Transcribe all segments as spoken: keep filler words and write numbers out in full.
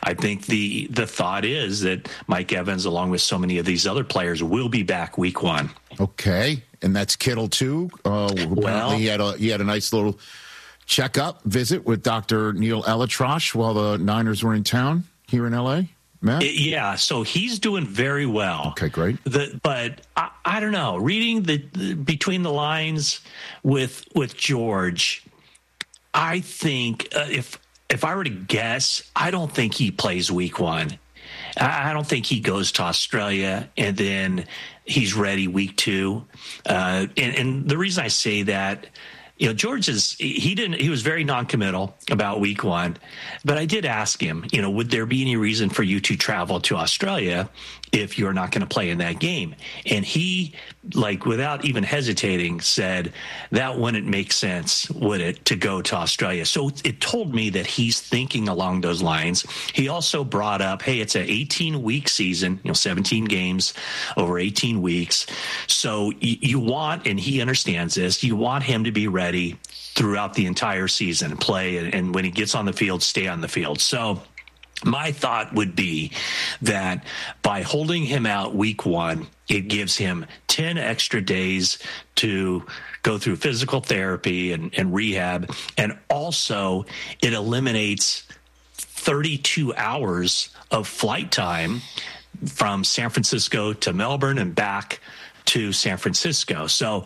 I think the the thought is that Mike Evans, along with so many of these other players, will be back week one. Okay, and that's Kittle too. Uh, apparently, well, he had a he had a nice little checkup visit with Doctor Neil ElAttrache while the Niners were in town here in L A. Matt? Yeah, so he's doing very well. Okay, great. The, but I, I don't know. Reading the, the between the lines with with George, I think uh, if if I were to guess, I don't think he plays week one. I, I don't think he goes to Australia and then he's ready week two. Uh, and, and the reason I say that, you know, George is, he didn't, he was very noncommittal about week one, but I did ask him, you know, would there be any reason for you to travel to Australia if you're not going to play in that game? And he, like, without even hesitating, said that wouldn't make sense, would it, to go to Australia? So it told me that he's thinking along those lines. He also brought up, hey, it's an eighteen week season, you know, seventeen games over eighteen weeks. So you, you want, and he understands this, you want him to be ready throughout the entire season, play, and, and when he gets on the field, stay on the field. So my thought would be that by holding him out week one, it gives him ten extra days to go through physical therapy and, and rehab. And also it eliminates thirty-two hours of flight time from San Francisco to Melbourne and back to San Francisco. So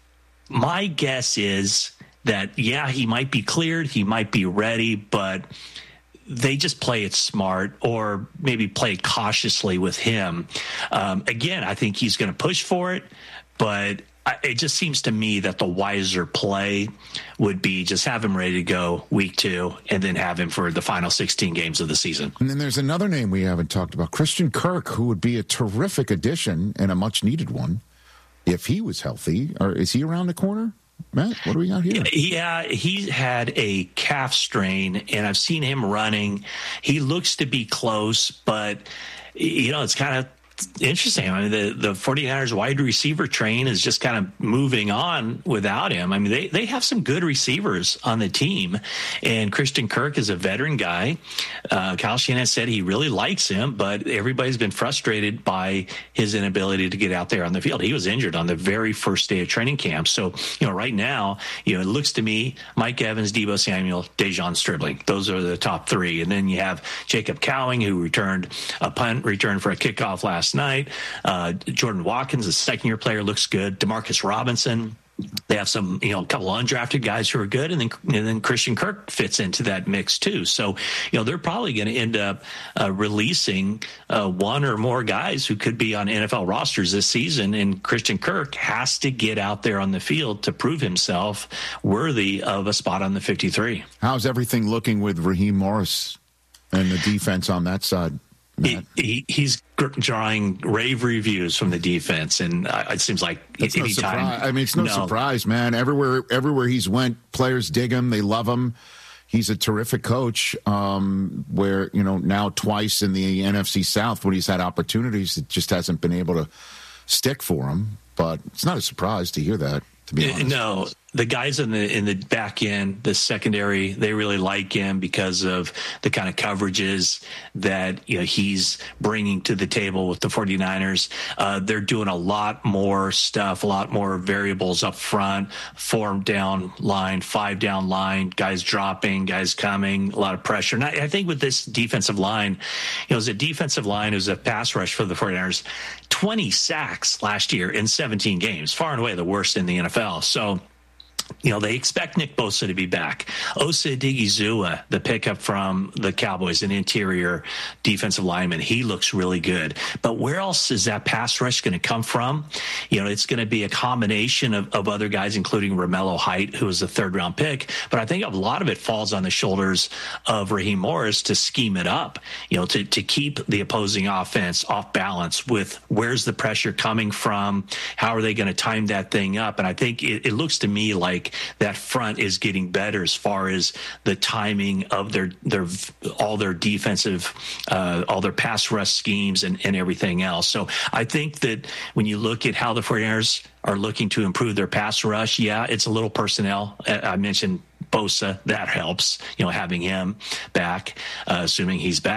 my guess is that, yeah, he might be cleared, he might be ready, but they just play it smart, or maybe play cautiously with him. Um, again, I think he's going to push for it, but I, it just seems to me that the wiser play would be just have him ready to go week two and then have him for the final sixteen games of the season. And then there's another name we haven't talked about, Christian Kirk, who would be a terrific addition and a much needed one if he was healthy. Or is he around the corner? Matt, what do we got here? Yeah, he had a calf strain, and I've seen him running. He looks to be close, but, you know, it's kind of interesting. I mean, the, the 49ers wide receiver train is just kind of moving on without him. I mean, they, they have some good receivers on the team, and Christian Kirk is a veteran guy. Uh, Kyle Shanahan said he really likes him, but everybody's been frustrated by his inability to get out there on the field. He was injured on the very first day of training camp. So, you know, right now, you know, it looks to me, Mike Evans, Deebo Samuel, Dejon Stribling, those are the top three. And then you have Jacob Cowing, who returned a punt return for a kickoff last night. Uh, Jordan Watkins, a second-year player, looks good. Demarcus Robinson. They have some, you know, a couple of undrafted guys who are good, and then and then Christian Kirk fits into that mix too. So, you know, they're probably going to end up uh, releasing uh, one or more guys who could be on N F L rosters this season, and Christian Kirk has to get out there on the field to prove himself worthy of a spot on the fifty-three. How's everything looking with Raheem Morris and the defense on that side? He, he, he's drawing rave reviews from the defense, and uh, it seems like it's no anytime. Surprise. I mean, it's no, no surprise, man. Everywhere, everywhere he's went, players dig him. They love him. He's a terrific coach. Um, where you know now twice in the N F C South when he's had opportunities, it just hasn't been able to stick for him. But it's not a surprise to hear that. To be honest, no. The guys in the in the back end, the secondary, they really like him because of the kind of coverages that you know he's bringing to the table with the 49ers. Uh, they're doing a lot more stuff, a lot more variables up front, four down line, five down line, guys dropping, guys coming, a lot of pressure. And I, I think with this defensive line, you know, as a defensive line, it was a pass rush for the 49ers, twenty sacks last year in seventeen games, far and away the worst in the N F L. So, you know, they expect Nick Bosa to be back. Osa Odighizuwa, the pickup from the Cowboys, an interior defensive lineman, he looks really good. But where else is that pass rush going to come from? You know, it's going to be a combination of, of other guys, including Romello Height, who was a third-round pick. But I think a lot of it falls on the shoulders of Raheem Morris to scheme it up, you know, to, to keep the opposing offense off balance with where's the pressure coming from, how are they going to time that thing up. And I think it, it looks to me like that front is getting better as far as the timing of their their all their defensive, uh, all their pass rush schemes and, and everything else. So I think that when you look at how the 49ers are looking to improve their pass rush, yeah, it's a little personnel. I mentioned Bosa, that helps, you know, having him back, uh, assuming he's back.